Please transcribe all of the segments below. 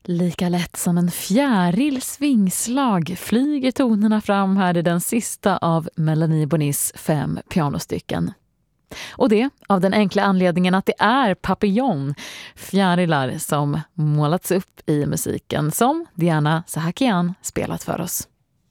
Lika lätt som en fjärils vingslag flyger tonerna fram här i den sista av Melanie Bonnies 5 pianostycken. Och det av den enkla anledningen att det är papillon, fjärilar, som målats upp i musiken som Diana Sahakian spelat för oss.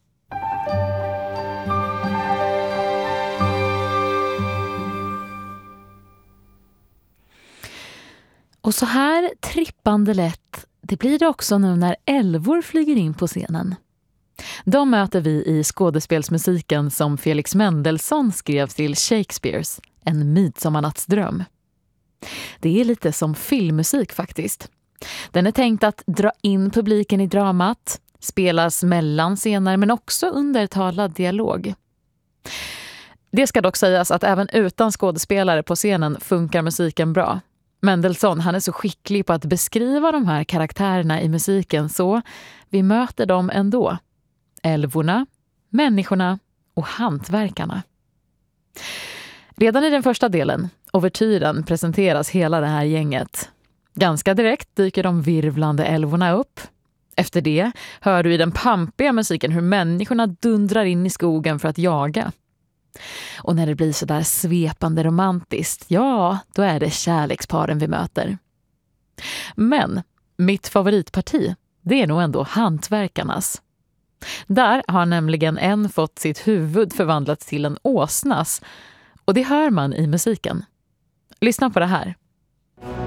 Och så här trippande lätt, det blir det också nu när älvor flyger in på scenen. De möter vi i skådespelsmusiken som Felix Mendelssohn skrev till Shakespeares En midsommarnattsdröm. Det är lite som filmmusik faktiskt. Den är tänkt att dra in publiken i dramat, spelas mellan scener men också under talad dialog. Det ska dock sägas att även utan skådespelare på scenen funkar musiken bra. Mendelssohn, han är så skicklig på att beskriva de här karaktärerna i musiken så vi möter dem ändå. Älvorna, människorna och hantverkarna. Redan i den första delen, ouvertyren, presenteras hela det här gänget. Ganska direkt dyker de virvlande älvorna upp. Efter det hör du i den pampiga musiken hur människorna dundrar in i skogen för att jaga. Och när det blir så där svepande romantiskt, ja, då är det kärleksparen vi möter. Men mitt favoritparti, det är nog ändå hantverkarnas. Där har nämligen en fått sitt huvud förvandlats till en åsnas, och det hör man i musiken. Lyssna på det här.